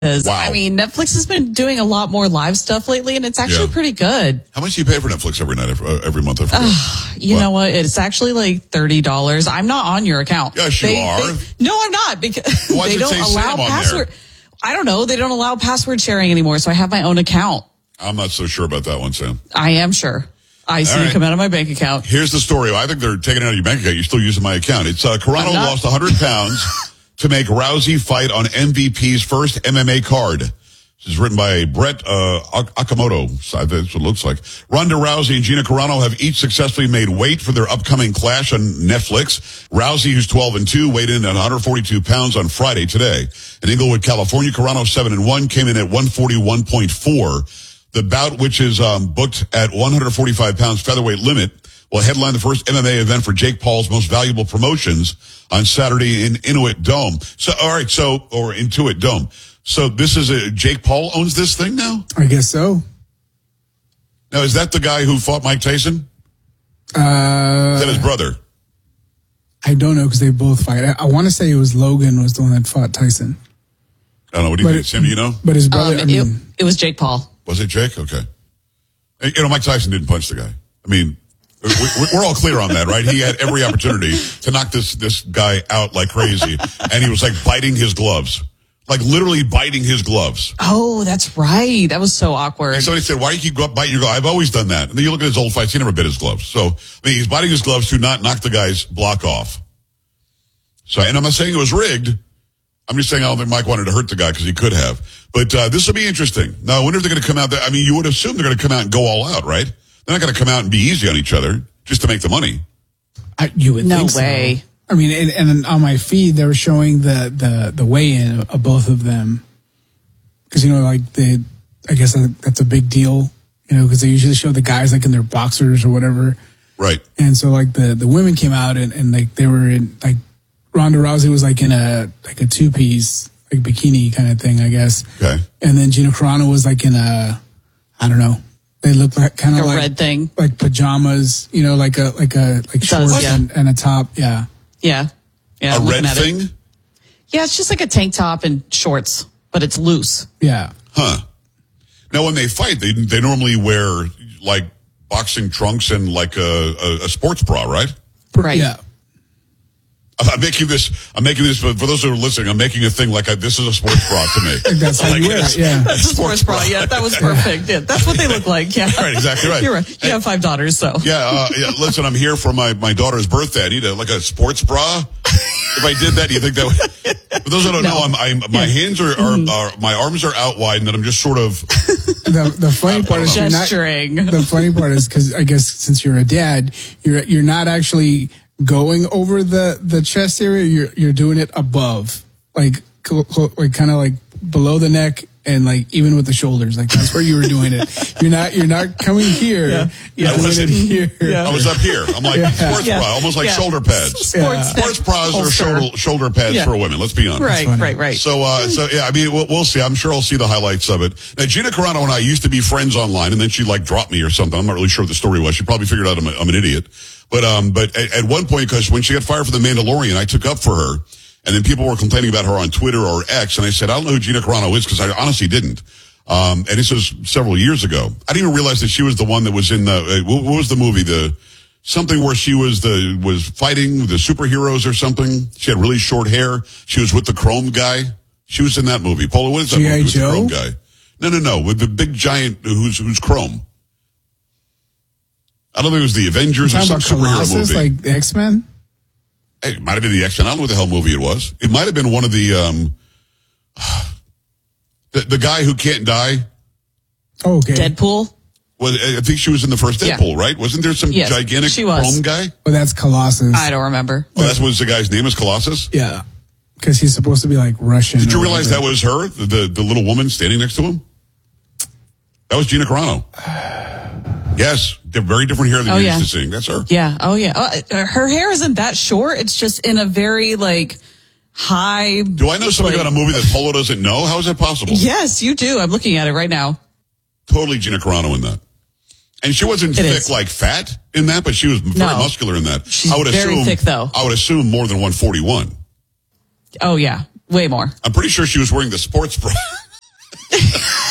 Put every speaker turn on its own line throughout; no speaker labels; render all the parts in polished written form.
Wow.
I mean, Netflix has been doing a lot more live stuff lately, and it's actually pretty good.
How much do you pay for Netflix every night, every month? I forget.
You know what? It's actually like $30. I'm not on your account.
Yes, you are.
No, I'm not, because
Why
they
does it
don't
say
allow
Sam on
password.
there?
I don't know. They don't allow password sharing anymore, so I have my own account.
I'm not so sure about that one, Sam.
I am sure. I see
All right.
it come out of my bank account.
Here's the story. I think they're taking it out of your bank account. You're still using my account. It's Carano lost 100 pounds to make Rousey fight on MVP's first MMA card. This is written by Brett Akamoto. That's what it looks like. Ronda Rousey and Gina Carano have each successfully made weight for their upcoming clash on Netflix. Rousey, who's 12-2, weighed in at 142 pounds on Friday today. In Inglewood, California, Carano, 7-1, came in at 141.4. The bout, which is booked at 145 pounds featherweight limit, will headline the first MMA event for Jake Paul's most valuable promotions on Saturday in Intuit Dome. Or Intuit Dome. So this is Jake Paul owns this thing now?
I guess so.
Now, is that the guy who fought Mike Tyson? Is that his brother?
I don't know, because they both fight. I want to say it was Logan was the one that fought Tyson.
I don't know. What do you think, Sam? Do you know?
But his brother,
It was Jake Paul.
Was it Jake? Okay. You know, Mike Tyson didn't punch the guy. I mean, we're all clear on that, right? He had every opportunity to knock this guy out like crazy, and he was like biting his gloves. Like literally biting his gloves.
Oh, that's right. That was so awkward.
And somebody said, why do you keep biting your glove? I've always done that. And then you look at his old fights, he never bit his gloves. So, I mean, he's biting his gloves to not knock the guy's block off. So, and I'm not saying it was rigged. I'm just saying I don't think Mike wanted to hurt the guy because he could have. But this will be interesting. Now, I wonder if they're going to come out there. I mean, you would assume they're going to come out and go all out, right? They're not going to come out and be easy on each other just to make the money.
You would think so.
No way.
I mean, and on my feed, they were showing the weigh-in of both of them. Because, you know, like, I guess that's a big deal, you know, because they usually show the guys, like, in their boxers or whatever.
Right.
And so, like, the women came out and like, they were in, like, Ronda Rousey was, like, in a two-piece, like, bikini kind of thing, I guess.
Okay.
And then Gina Carano was, like, in a, I don't know. They looked like kind of
a
like
red thing,
like pajamas, you know, like shorts and a top. Yeah.
Yeah.
A red thing?
Yeah, it's just like a tank top and shorts, but it's loose.
Yeah.
Huh. Now, when they fight, they normally wear like boxing trunks and like a sports bra, right?
Right.
Yeah.
I'm making this, for those who are listening, I'm making a thing like this is a sports bra to me.
That's how you wear it, yeah.
That's a sports bra. Yeah, that was perfect. Yeah, that's what they look like. Yeah.
Right, exactly right.
You're right. You have 5 daughters, so.
Yeah, listen, I'm here for my daughter's birthday. I need a sports bra. If I did that, do you think that would... For those who don't know, my hands are my arms are out wide, and then I'm just sort of...
The funny part is
gesturing.
The funny part is, because I guess since you're a dad, you're not actually going over the chest area. You're doing it above, like kind of like below the neck, and like even with the shoulders, like that's where you were doing it. You're not coming here.
Yeah.
You're doing it here.
Yeah.
I was up here. I'm like sports bra, almost like shoulder pads. Sports bras are shoulder pads for women. Let's be honest.
Right.
So yeah, I mean, we'll see. I'm sure I'll see the highlights of it. Now, Gina Carano and I used to be friends online, and then she like dropped me or something. I'm not really sure what the story was. She probably figured out I'm an idiot. But at one point, because when she got fired for The Mandalorian, I took up for her. And then people were complaining about her on Twitter or X, and I said, I don't know who Gina Carano is, because I honestly didn't. And this was several years ago. I didn't even realize that she was the one that was in the, what was the movie? Something where she was fighting the superheroes or something. She had really short hair. She was with the Chrome guy. She was in that movie. Paula, what is that movie with the Chrome guy? No, with the big giant who's Chrome. I don't think it was the Avengers or some superhero movie.
Like the X-Men?
It might have been the X-Men. I don't know what the hell movie it was. It might have been one of the guy who can't die.
Oh, okay.
Deadpool?
Well, I think she was in the first Deadpool, right? Wasn't there some gigantic Chrome guy?
Oh, that's Colossus.
I don't remember.
Oh, that's what the guy's name is, Colossus?
Yeah. Because he's supposed to be like Russian.
Did you realize that was her, the little woman standing next to him? That was Gina Carano. Yes, they're very different hair than you're used to seeing. That's her.
Yeah. Oh, yeah. Her hair isn't that short. It's just in a very, like, high...
Do I know something about a movie that Polo doesn't know? How is that possible?
Yes, you do. I'm looking at it right now.
Totally Gina Carano in that. And she wasn't thick like fat in that, but she was very muscular in that.
She's very thick, though.
I would assume more than 141.
Oh, yeah. Way more.
I'm pretty sure she was wearing the sports bra.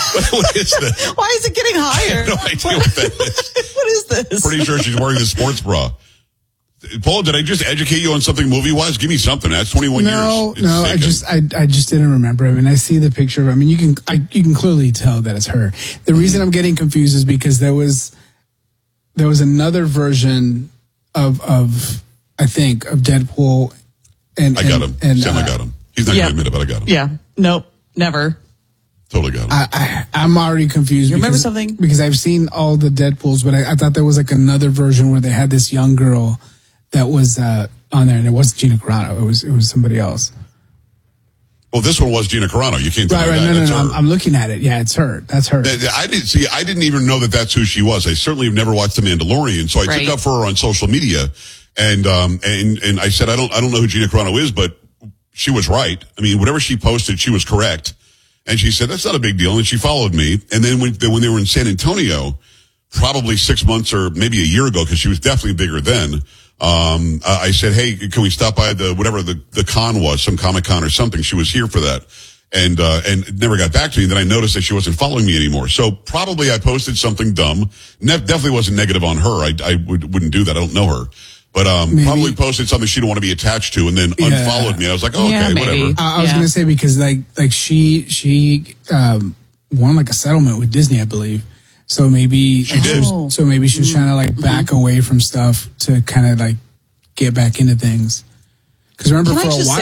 What is this?
Why is it getting higher?
I have no idea what that is.
What is this?
Pretty sure she's wearing the sports bra. Paul, did I just educate you on something movie-wise? Give me something. That's 21 years.
No, I
taken.
just didn't remember. I mean, I see the picture of her. I mean, you can clearly tell that it's her. The reason I'm getting confused is because there was another version of I think of Deadpool, and
I got him. Sam, I got him. He's not going to admit it, but I got him.
Yeah. Nope. Never.
Totally got him.
I'm already confused.
You remember something?
Because I've seen all the Deadpools, but I thought there was like another version where they had this young girl that was on there, and it wasn't Gina Carano. It was somebody else.
Well, this one was Gina Carano. You can't tell me
Right.
that.
No. I'm looking at it. Yeah, it's her. That's her.
I didn't even know that that's who she was. I certainly have never watched The Mandalorian, so I took up for her on social media, and I said I don't know who Gina Carano is, but she was right. I mean, whatever she posted, she was correct, and she said that's not a big deal, and she followed me. And then when they were in San Antonio, probably 6 months or maybe a year ago, because she was definitely bigger then. I said, hey, can we stop by whatever the con was, some Comic Con or something? She was here for that. And never got back to me. Then I noticed that she wasn't following me anymore. So probably I posted something dumb. Definitely wasn't negative on her. I wouldn't do that. I don't know her. But, probably posted something she didn't want to be attached to and then unfollowed me. I was like, oh, okay, whatever.
I was going to say, because like she won like a settlement with Disney, I believe. So maybe
she did.
So maybe she was trying to like back away from stuff to kind of like get back into things. Because remember,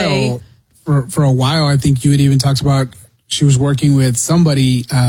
for a while, I think you had even talked about she was working with somebody. She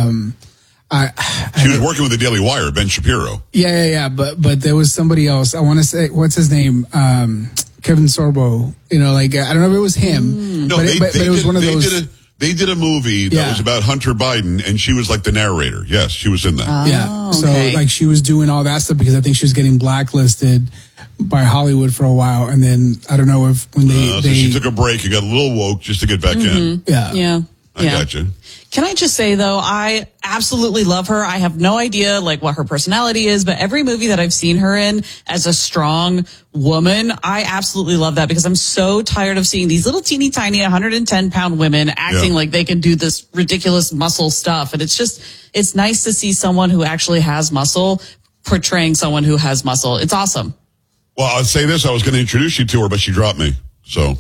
was working with the Daily Wire, Ben Shapiro.
Yeah. But there was somebody else. I want to say, what's his name? Kevin Sorbo. You know, like I don't know if it was him.
No,
but it was one of those.
They did a movie that was about Hunter Biden, and she was like the narrator. Yes, she was in that.
So like she was doing all that stuff because I think she was getting blacklisted by Hollywood for a while, and then I don't know if when
so she took a break and got a little woke just to get back in.
Yeah.
I gotcha.
Can I just say though, I absolutely love her. I have no idea like what her personality is, but every movie that I've seen her in as a strong woman, I absolutely love that because I'm so tired of seeing these little teeny tiny 110-pound women acting like they can do this ridiculous muscle stuff. And it's nice to see someone who actually has muscle portraying someone who has muscle. It's awesome.
Well, I'll say this. I was going to introduce you to her, but she dropped me. So,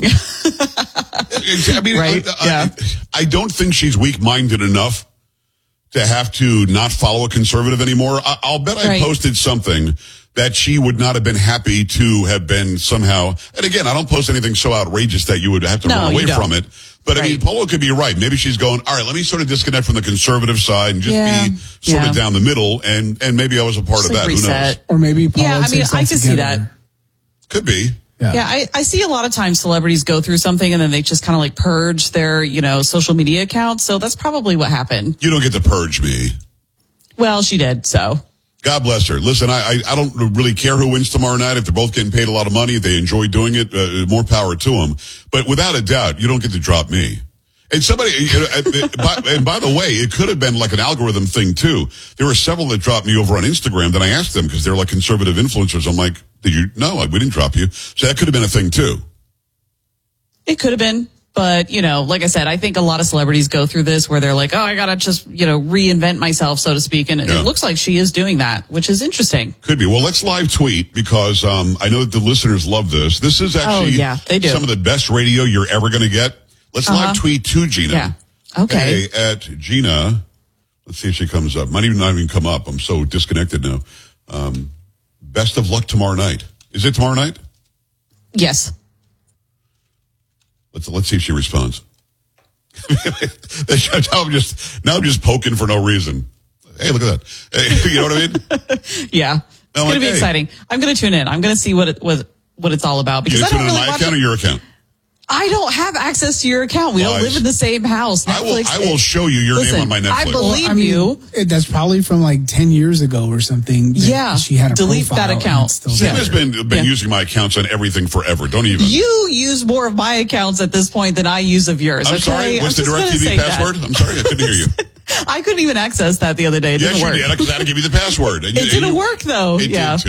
I mean, I don't think she's weak-minded enough to have to not follow a conservative anymore. I'll bet I posted something that she would not have been happy to have been somehow. And again, I don't post anything so outrageous that you would have to run away from it. But I mean, Polo could be right. Maybe she's going, all right, let me sort of disconnect from the conservative side and just be sort of down the middle. And maybe I was a part of that.
Reset.
Who knows?
Or maybe
I mean, I could see that.
Could be.
Yeah, I see a lot of times celebrities go through something and then they just kind of like purge their, social media accounts. So that's probably what happened.
You don't get to purge me.
Well, she did, so.
God bless her. Listen, I don't really care who wins tomorrow night. If they're both getting paid a lot of money, if they enjoy doing it, more power to them. But without a doubt, you don't get to drop me. And somebody, and by the way, it could have been like an algorithm thing too. There were several that dropped me over on Instagram. Then I asked them because they're like conservative influencers. I'm like, did you? No, we didn't drop you. So that could have been a thing too.
It could have been. But, like I said, I think a lot of celebrities go through this where they're like, oh, I got to just, reinvent myself, so to speak. And it looks like she is doing that, which is interesting.
Could be. Well, let's live tweet because I know that the listeners love this. This is actually
they do.
Some of the best radio you're ever going to get. Let's live tweet to Gina.
Yeah. Okay.
At Gina. Let's see if she comes up. Might not even come up. I'm so disconnected now. Best of luck tomorrow night. Is it tomorrow night?
Yes.
Let's see if she responds. now I'm just poking for no reason. Hey, look at that. Hey, you know what I mean?
Yeah. It's going to be exciting. I'm going to tune in. I'm going to see what it's all about because
you
I don't really
watch my account or your account.
I don't have access to your account. We don't live in the same house. Netflix.
I will show you your name on my Netflix.
I believe you.
That's probably from like 10 years ago or something.
Yeah.
She had a
delete that account.
Sam has been using my accounts on everything forever. Don't even.
You use more of my accounts at this point than I use of yours.
I'm sorry. What's the DirecTV password? I'm sorry. I couldn't hear you.
I couldn't even access that the other day. It didn't work.
Yes, you did. Because I had to give you the password.
It didn't work though.
It did too.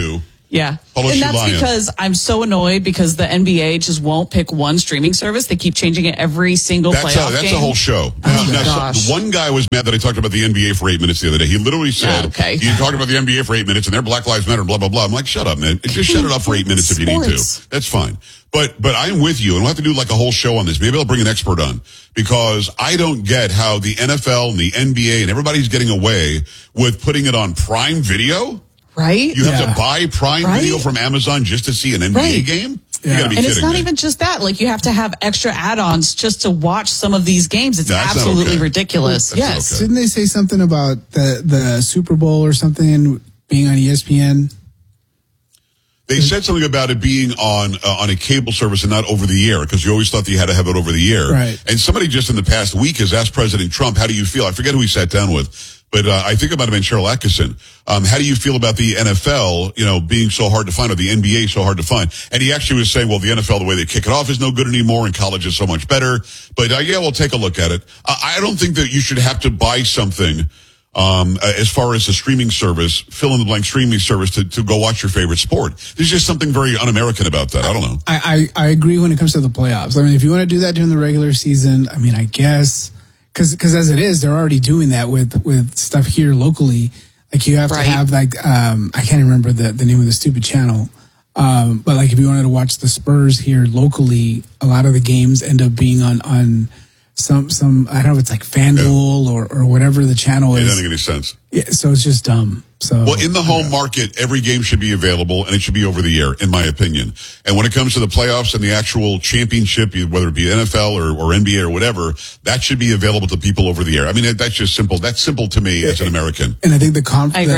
Yeah.
Polo
And
shoe
that's
lion.
because I'm so annoyed because the NBA just won't pick one streaming service. They keep changing it every single playoff game.
That's a whole show.
Gosh.
One guy was mad that I talked about the NBA for 8 minutes the other day. He literally said, you talked about the NBA for 8 minutes and their Black Lives Matter, blah, blah, blah. I'm like, shut up, man. Just shut it up for 8 minutes if you need to. That's fine. But I'm with you, and we'll have to do like a whole show on this. Maybe I'll bring an expert on, because I don't get how the NFL and the NBA and everybody's getting away with putting it on Prime Video.
Right?
You have to buy Prime Video from Amazon just to see an NBA game? You gotta be
and
kidding
it's not
me.
even just that. Like, you have to have extra add-ons just to watch some of these games. It's absolutely ridiculous.
That's
Didn't they say something about the Super Bowl or something being on ESPN?
They said something about it being on a cable service and not over the air, because you always thought that you had to have it over the air.
Right.
And somebody just in the past week has asked President Trump, how do you feel? I forget who he sat down with, but I think it might have been Cheryl Atkinson. How do you feel about the NFL, being so hard to find, or the NBA so hard to find? And he actually was saying, well, the NFL, the way they kick it off is no good anymore, and college is so much better. But we'll take a look at it. I don't think that you should have to buy something as far as a streaming service, fill in the blank streaming service to go watch your favorite sport. There's just something very un-American about that. I don't know.
I agree when it comes to the playoffs. I mean, if you want to do that during the regular season, I mean, I guess, because as it is, they're already doing that with stuff here locally. Like, you have to have I can't remember the name of the stupid channel. But like, if you wanted to watch the Spurs here locally, a lot of the games end up being on some I don't know if it's like FanDuel or whatever the channel is.
It doesn't make any sense.
Yeah, so it's just dumb. So,
well, in the home market, every game should be available, and it should be over the air, in my opinion. And when it comes to the playoffs and the actual championship, whether it be NFL or NBA or whatever, that should be available to people over the air. I mean, that's just simple. That's simple to me as an American.
And I think the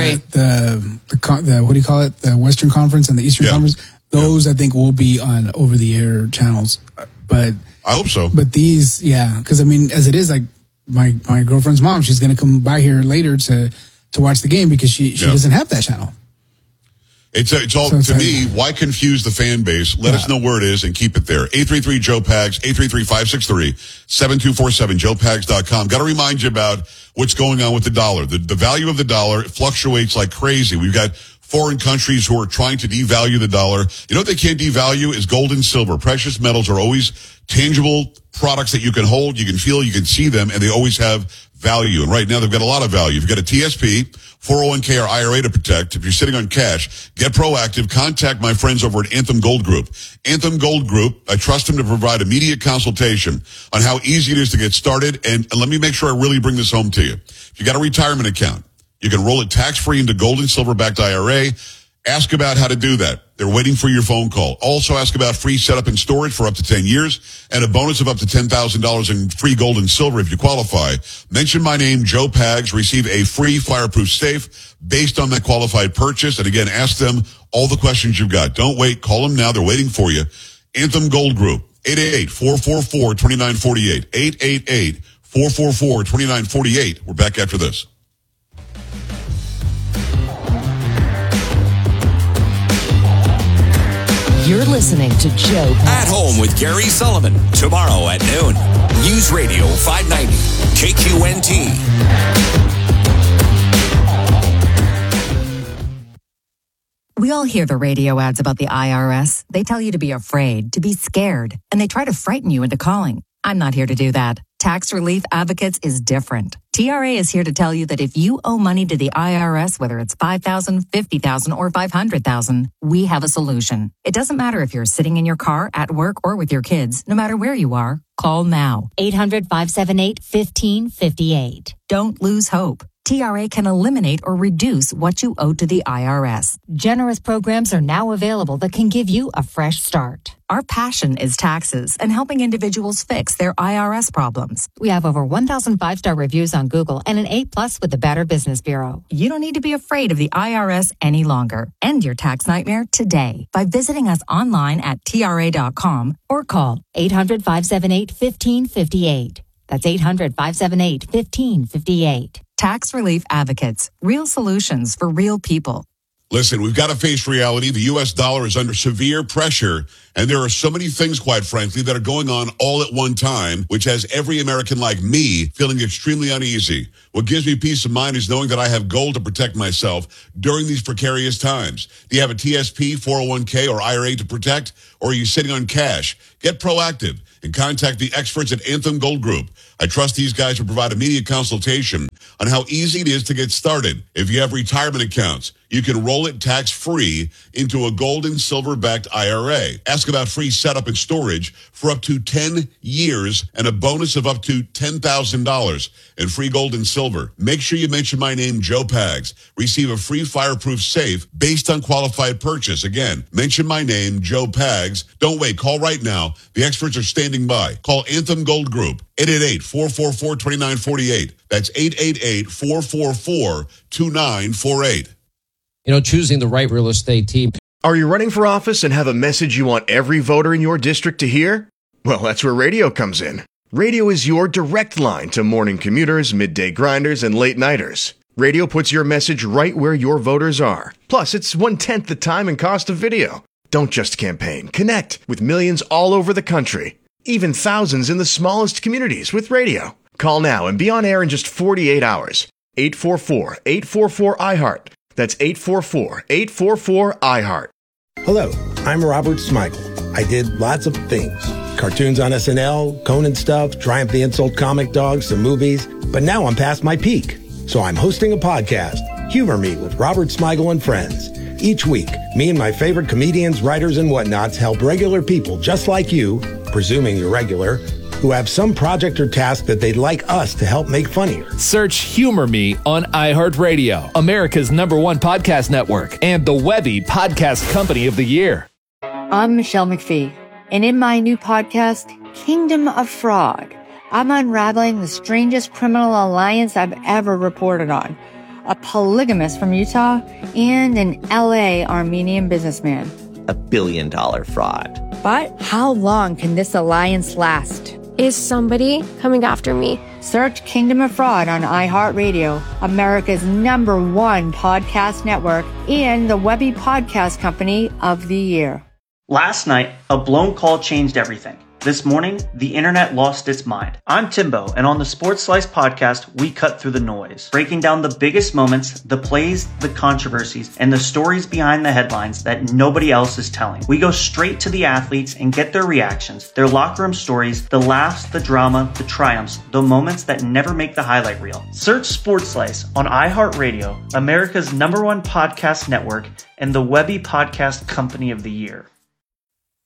what do you call it? The Western Conference and the Eastern Conference, those I think will be on over the air channels. But
I hope so.
But these, because I mean, as it is, like my girlfriend's mom, she's going to come by here later to watch the game because she doesn't have that channel.
It's all, so to me, why confuse the fan base? Let us know where it is and keep it there. 833-JOE-PAGS, 833-563-7247, joepags.com. Got to remind you about what's going on with the dollar. The value of the dollar fluctuates like crazy. We've got foreign countries who are trying to devalue the dollar. You know what they can't devalue is gold and silver. Precious metals are always tangible products that you can hold, you can feel, you can see them, and they always have value. And right now they've got a lot of value. You've got a TSP, 401k or IRA to protect. If you're sitting on cash, get proactive. Contact my friends over at Anthem Gold Group. Anthem Gold Group, I trust them to provide immediate consultation on how easy it is to get started. And let me make sure I really bring this home to you. If you got a retirement account, you can roll it tax-free into gold and silver-backed IRA. Ask about how to do that. They're waiting for your phone call. Also ask about free setup and storage for up to 10 years and a bonus of up to $10,000 in free gold and silver if you qualify. Mention my name, Joe Pags. Receive a free fireproof safe based on that qualified purchase. And again, ask them all the questions you've got. Don't wait. Call them now. They're waiting for you. Anthem Gold Group, 888-444-2948. 888-444-2948. We're back after this.
You're listening to Joe Pags.
At Home with Gary Sullivan, tomorrow at noon. News Radio 590, KQNT.
We all hear the radio ads about the IRS. They tell you to be afraid, to be scared, and they try to frighten you into calling. I'm not here to do that. Tax Relief Advocates is different. TRA is here to tell you that if you owe money to the IRS, whether it's $5,000, $50,000, or $500,000, we have a solution. It doesn't matter if you're sitting in your car, at work, or with your kids. No matter where you are, call now.
800-578-1558.
Don't lose hope. TRA can eliminate or reduce what you owe to the IRS.
Generous programs are now available that can give you a fresh start.
Our passion is taxes and helping individuals fix their IRS problems.
We have over 1,000 5-star reviews on Google and an A+ with the Better Business Bureau.
You don't need to be afraid of the IRS any longer. End your tax nightmare today by visiting us online at TRA.com or call
800-578-1558. That's 800-578-1558.
Tax Relief Advocates. Real solutions for real people.
Listen, we've got to face reality. The U.S. dollar is under severe pressure, and there are so many things, quite frankly, that are going on all at one time, which has every American like me feeling extremely uneasy. What gives me peace of mind is knowing that I have gold to protect myself during these precarious times. Do you have a TSP, 401k, or IRA to protect, or are you sitting on cash? Get proactive and contact the experts at Anthem Gold Group. I trust these guys to provide immediate consultation on how easy it is to get started. If you have retirement accounts, you can roll it tax-free into a gold and silver-backed IRA. Ask about free setup and storage for up to 10 years and a bonus of up to $10,000 in free gold and silver. Make sure you mention my name, Joe Pags. Receive a free fireproof safe based on qualified purchase. Again, mention my name, Joe Pags. Don't wait. Call right now. The experts are standing by. Call Anthem Gold Group, 888-444-2948. That's 888-444-2948.
Choosing the right real estate team.
Are you running for office and have a message you want every voter in your district to hear? Well, that's where radio comes in. Radio is your direct line to morning commuters, midday grinders, and late nighters. Radio puts your message right where your voters are. Plus, it's 1/10 the time and cost of video. Don't just campaign. Connect with millions all over the country. Even thousands in the smallest communities with radio. Call now and be on air in just 48 hours. 844-844-IHEART. That's 844-844-IHEART.
Hello, I'm Robert Smigel. I did lots of things. Cartoons on SNL, Conan stuff, Triumph the Insult Comic Dogs, some movies. But now I'm past my peak. So I'm hosting a podcast, Humor Me with Robert Smigel and Friends. Each week, me and my favorite comedians, writers, and whatnots help regular people just like you, presuming you're regular, who have some project or task that they'd like us to help make funnier.
Search Humor Me on iHeartRadio, America's #1 podcast network, and the Webby Podcast Company of the Year.
I'm Michelle McPhee, and in my new podcast, Kingdom of Fraud, I'm unraveling the strangest criminal alliance I've ever reported on. A polygamist from Utah and an LA Armenian businessman.
$1 billion fraud.
But how long can this alliance last?
Is somebody coming after me?
Search Kingdom of Fraud on iHeartRadio, America's #1 podcast network, and the Webby Podcast Company of the Year.
Last night, a blown call changed everything. This morning, the internet lost its mind. I'm Timbo, and on the Sports Slice podcast, we cut through the noise, breaking down the biggest moments, the plays, the controversies, and the stories behind the headlines that nobody else is telling. We go straight to the athletes and get their reactions, their locker room stories, the laughs, the drama, the triumphs, the moments that never make the highlight reel. Search Sports Slice on iHeartRadio, America's #1 podcast network, and the Webby Podcast Company of the Year.